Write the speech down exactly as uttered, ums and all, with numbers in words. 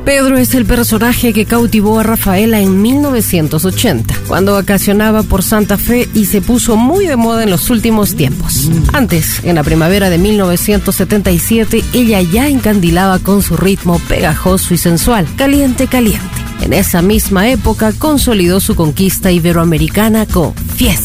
Pedro es el personaje que cautivó a Rafaela en mil novecientos ochenta, cuando vacacionaba por Santa Fe y se puso muy de moda en los últimos tiempos. Antes, en la primavera de mil novecientos setenta y siete, ella ya encandilaba con su ritmo pegajoso y sensual, Caliente Caliente. En esa misma época consolidó su conquista iberoamericana con Fiesta.